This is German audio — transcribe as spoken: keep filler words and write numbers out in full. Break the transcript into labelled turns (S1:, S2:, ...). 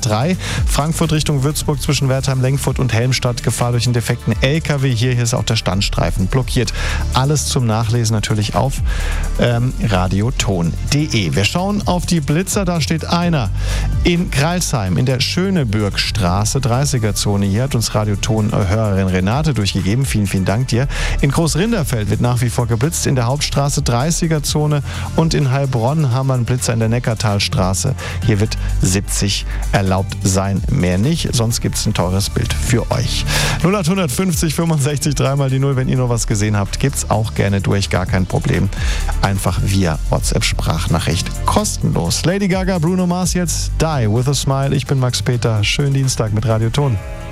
S1: drei. Frankfurt Richtung Würzburg zwischen Wertheim, Lengfurt und Helmstadt. Gefahr durch einen defekten L K W. Hier, hier ist auch der Standstreifen blockiert. Alles zum Nachlesen natürlich auf ähm, radioton punkt de. Wir schauen auf die Blitzer. Da steht einer in Crailsheim in der Schönebürgstraße, dreißiger-Zone. Hier hat uns Radioton-Hörerin Renate durchgegeben. Vielen, vielen Dank dir. In Großrinderfeld wird nach wie vor geblitzt. In der Hauptstraße, dreißiger-Zone. Und in Heilbronn haben wir einen Blitzer in der Neckartalstraße. Hier wird siebzig erlaubt sein, mehr nicht. Sonst gibt es ein teures Bild für euch. null acht fünfzig fünfundsechzig dreimal die Null. Wenn ihr noch was gesehen habt, gibt's auch gerne durch. Gar kein Problem. Einfach via WhatsApp-Sprachnachricht. Kostenlos. Lady Gaga, Bruno Mars jetzt. Die with a Smile. Ich bin Max Peter. Schönen Dienstag mit Radioton.